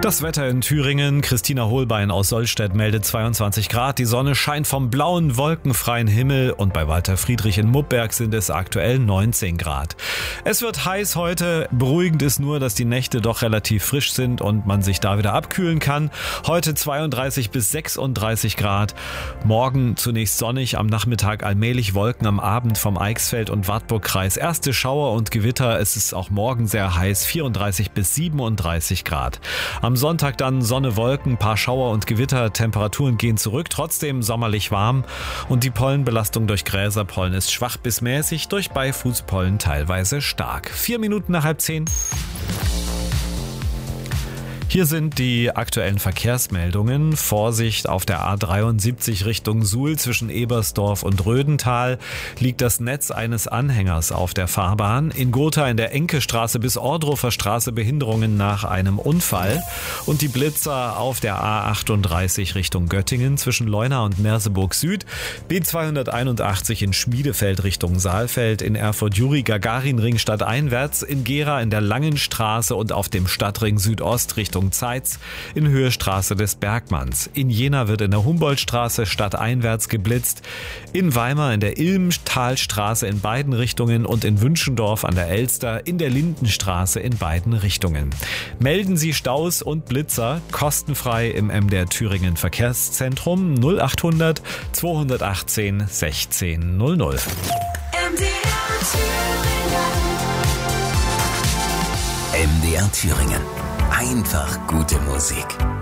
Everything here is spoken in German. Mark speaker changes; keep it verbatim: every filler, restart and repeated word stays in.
Speaker 1: Das Wetter in Thüringen. Christina Hohlbein aus Sollstedt meldet zweiundzwanzig Grad. Die Sonne scheint vom blauen, wolkenfreien Himmel und bei Walter Friedrich in Muppberg sind es aktuell neunzehn Grad. Es wird heiß heute. Beruhigend ist nur, dass die Nächte doch relativ frisch sind und man sich da wieder abkühlen kann. Heute zweiunddreißig bis sechsunddreißig Grad. Morgen zunächst sonnig, am Nachmittag allmählich Wolken, am Abend vom Eichsfeld und Wartburgkreis erste Schauer und Gewitter. Es ist auch morgen sehr heiß, vierunddreißig bis siebenunddreißig Grad. Am Sonntag dann Sonne, Wolken, paar Schauer und Gewitter, Temperaturen gehen zurück, trotzdem sommerlich warm und die Pollenbelastung durch Gräserpollen ist schwach bis mäßig, durch Beifußpollen teilweise stark. Vier Minuten nach halb zehn. Hier sind die aktuellen Verkehrsmeldungen. Vorsicht auf der A dreiundsiebzig Richtung Suhl zwischen Ebersdorf und Rödental liegt das Netz eines Anhängers auf der Fahrbahn. In Gotha in der Enkestraße bis Ohrdruffer Straße Behinderungen nach einem Unfall. Und die Blitzer auf der A achtunddreißig Richtung Göttingen zwischen Leuna und Merseburg Süd. B zweihunderteinundachtzig in Schmiedefeld Richtung Saalfeld, in Erfurt Juri-Gagarin-Ring stadteinwärts, in Gera in der Langenstraße und auf dem Stadtring Südost Richtung Zeitz in Höhe Straße des Bergmanns. In Jena wird in der Humboldtstraße stadteinwärts geblitzt. In Weimar in der Ilmtalstraße in beiden Richtungen und in Wünschendorf an der Elster in der Lindenstraße in beiden Richtungen. Melden Sie Staus und Blitzer kostenfrei im M D R Thüringen Verkehrszentrum null achthundert zweihundertachtzehn sechzehn null null.
Speaker 2: M D R Thüringen.
Speaker 3: M D R Thüringen. Einfach gute Musik.